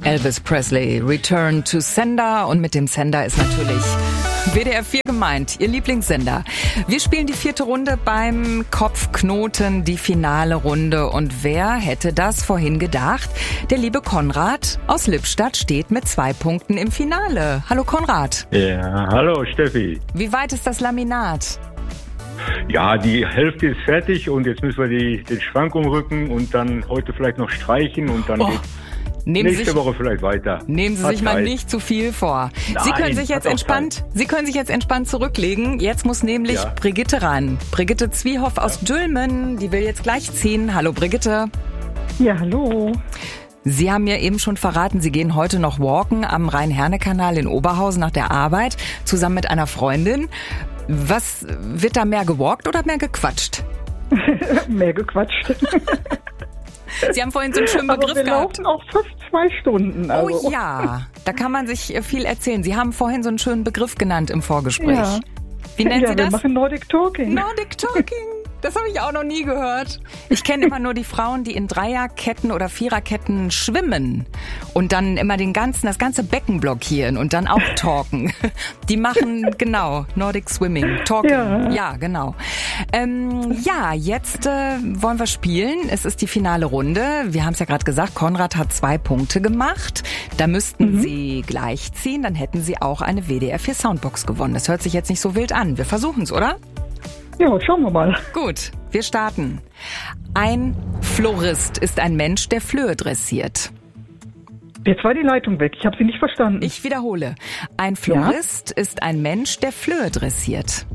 Elvis Presley, Return to Sender. Und mit dem Sender ist natürlich WDR 4 gemeint, Ihr Lieblingssender. Wir spielen die 4. Runde beim Kopfknoten, die finale Runde. Und wer hätte das vorhin gedacht? Der liebe Konrad aus Lippstadt steht mit 2 Punkten im Finale. Hallo Konrad. Ja, hallo Steffi. Wie weit ist das Laminat? Ja, die Hälfte ist fertig und jetzt müssen wir den Schrank umrücken und dann heute vielleicht noch streichen und dann geht's nächste Woche vielleicht weiter. Nehmen Sie sich mal nicht zu viel vor. Nein, Sie können sich jetzt entspannt zurücklegen. Jetzt muss nämlich Brigitte ran. Brigitte Zwiehoff aus Dülmen, die will jetzt gleich ziehen. Hallo Brigitte. Ja, hallo. Sie haben mir eben schon verraten, Sie gehen heute noch walken am Rhein-Herne-Kanal in Oberhausen nach der Arbeit, zusammen mit einer Freundin. Was wird da mehr gewalkt oder mehr gequatscht? Mehr gequatscht. Sie haben vorhin so einen schönen Begriff gehabt. Wir laufen auch fast 2 Stunden. Also. Oh ja, da kann man sich viel erzählen. Sie haben vorhin so einen schönen Begriff genannt im Vorgespräch. Ja. Wie nennen Sie das? Wir machen Nordic Talking. Nordic Talking. Das habe ich auch noch nie gehört. Ich kenne immer nur die Frauen, die in Dreierketten oder Viererketten schwimmen und dann immer das ganze Becken blockieren und dann auch talken. Die machen, genau, Nordic Swimming, Talking. Ja, genau. Jetzt wollen wir spielen. Es ist die finale Runde. Wir haben es ja gerade gesagt, Konrad hat 2 Punkte gemacht. Da müssten Sie gleich ziehen, dann hätten Sie auch eine WDR 4 Soundbox gewonnen. Das hört sich jetzt nicht so wild an. Wir versuchen es, oder? Ja, schauen wir mal. Gut, wir starten. Ein Florist ist ein Mensch, der Flöhe dressiert. Jetzt war die Leitung weg. Ich habe Sie nicht verstanden. Ich wiederhole. Ein Florist ist ein Mensch, der Flöhe dressiert.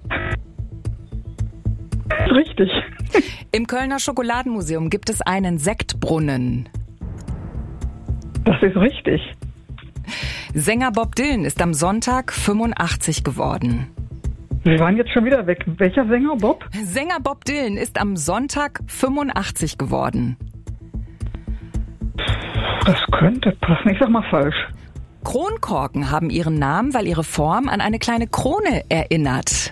Richtig. Im Kölner Schokoladenmuseum gibt es einen Sektbrunnen. Das ist richtig. Sänger Bob Dylan ist am Sonntag 85 geworden. Sie waren jetzt schon wieder weg. Welcher Sänger, Bob? Sänger Bob Dylan ist am Sonntag 85 geworden. Das könnte passen. Ich sag mal falsch. Kronkorken haben ihren Namen, weil ihre Form an eine kleine Krone erinnert.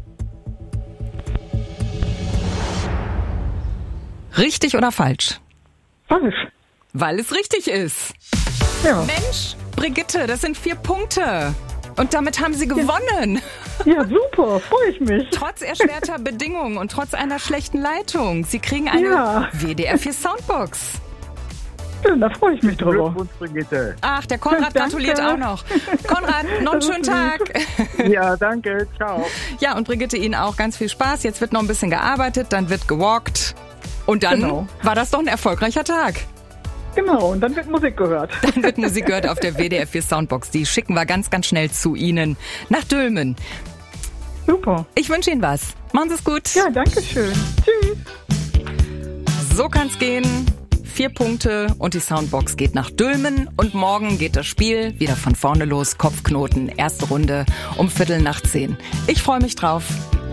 Richtig oder falsch? Falsch. Weil es richtig ist. Ja. Mensch, Brigitte, das sind 4 Punkte. Und damit haben Sie gewonnen. Ja, super, freue ich mich. Trotz erschwerter Bedingungen und trotz einer schlechten Leitung. Sie kriegen eine WDR 4 Soundbox. Schön, da freue ich mich drüber. Glückwunsch, Brigitte. Ach, der Konrad gratuliert auch noch. Konrad, noch einen schönen Tag. Ja, danke, ciao. Ja, und Brigitte, Ihnen auch ganz viel Spaß. Jetzt wird noch ein bisschen gearbeitet, dann wird gewalkt. Und dann war das doch ein erfolgreicher Tag. Genau, und dann wird Musik gehört. Dann wird Musik gehört auf der WDR 4 Soundbox. Die schicken wir ganz, ganz schnell zu Ihnen nach Dülmen. Super. Ich wünsche Ihnen was. Machen Sie es gut. Ja, danke schön. Tschüss. So kann's gehen. 4 Punkte und die Soundbox geht nach Dülmen. Und morgen geht das Spiel wieder von vorne los. Kopfknoten, erste Runde um 9:15. Ich freue mich drauf.